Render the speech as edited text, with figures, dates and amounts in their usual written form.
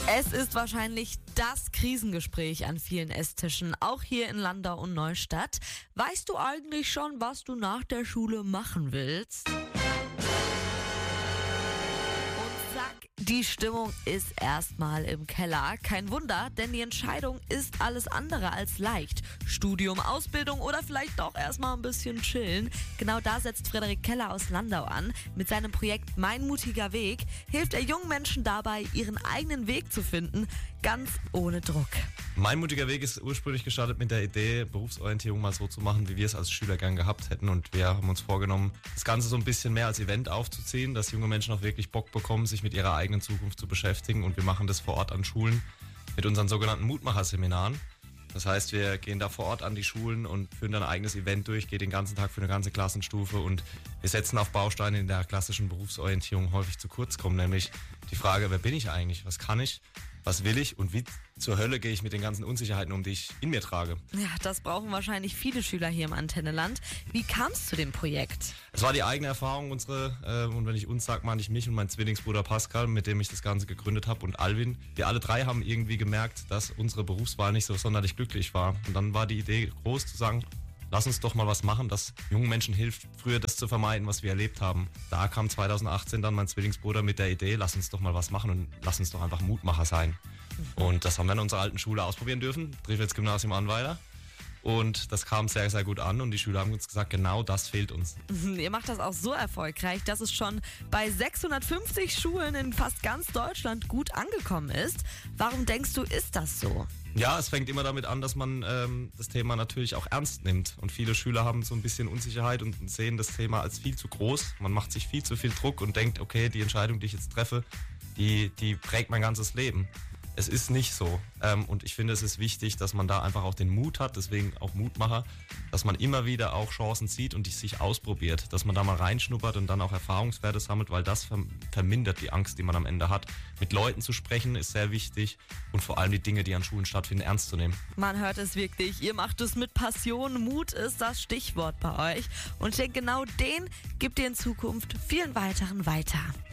Es ist wahrscheinlich das Krisengespräch an vielen Esstischen, auch hier in Landau und Neustadt. Weißt du eigentlich schon, was du nach der Schule machen willst? Die Stimmung ist erstmal im Keller. Kein Wunder, denn die Entscheidung ist alles andere als leicht. Studium, Ausbildung oder vielleicht doch erstmal ein bisschen chillen. Genau da setzt Frederik Keller aus Landau an. Mit seinem Projekt Mein mutiger Weg hilft er jungen Menschen dabei, ihren eigenen Weg zu finden, ganz ohne Druck. Mein mutiger Weg ist ursprünglich gestartet mit der Idee, Berufsorientierung mal so zu machen, wie wir es als Schüler gern gehabt hätten. Und wir haben uns vorgenommen, das Ganze so ein bisschen mehr als Event aufzuziehen, dass junge Menschen auch wirklich Bock bekommen, sich mit ihrer eigenen Zukunft zu beschäftigen. Und wir machen das vor Ort an Schulen mit unseren sogenannten Mutmacher-Seminaren. Das heißt, wir gehen da vor Ort an die Schulen und führen dann ein eigenes Event durch, geht den ganzen Tag für eine ganze Klassenstufe und wir setzen auf Bausteine in der klassischen Berufsorientierung häufig zu kurz kommen, nämlich die Frage, wer bin ich eigentlich, was kann ich, was will ich und wie zur Hölle gehe ich mit den ganzen Unsicherheiten um, die ich in mir trage. Ja, das brauchen wahrscheinlich viele Schüler hier im Antenneland. Wie kam es zu dem Projekt? Es war die eigene Erfahrung, und wenn ich uns sage, meine ich mich und mein Zwillingsbruder Pascal, mit dem ich das Ganze gegründet habe, und Alvin. Wir alle drei haben irgendwie gemerkt, dass unsere Berufswahl nicht so sonderlich glücklich war. Und dann war die Idee groß zu sagen, lass uns doch mal was machen, das jungen Menschen hilft, früher das zu vermeiden, was wir erlebt haben. Da kam 2018 dann mein Zwillingsbruder mit der Idee, lass uns doch mal was machen und lass uns doch einfach Mutmacher sein. Und das haben wir in unserer alten Schule ausprobieren dürfen, Trifels-Gymnasium Annweiler. Und das kam sehr, sehr gut an und die Schüler haben uns gesagt, genau das fehlt uns. Ihr macht das auch so erfolgreich, dass es schon bei 650 Schulen in fast ganz Deutschland gut angekommen ist. Warum denkst du, ist das so? Ja, es fängt immer damit an, dass man das Thema natürlich auch ernst nimmt. Und viele Schüler haben so ein bisschen Unsicherheit und sehen das Thema als viel zu groß. Man macht sich viel zu viel Druck und denkt, okay, die Entscheidung, die ich jetzt treffe, die prägt mein ganzes Leben. Es ist nicht so. Und ich finde, es ist wichtig, dass man da einfach auch den Mut hat, deswegen auch Mutmacher, dass man immer wieder auch Chancen sieht und sich ausprobiert, dass man da mal reinschnuppert und dann auch Erfahrungswerte sammelt, weil das vermindert die Angst, die man am Ende hat. Mit Leuten zu sprechen ist sehr wichtig und vor allem die Dinge, die an Schulen stattfinden, ernst zu nehmen. Man hört es wirklich, ihr macht es mit Passion, Mut ist das Stichwort bei euch und ich denke, genau den gibt ihr in Zukunft vielen weiteren weiter.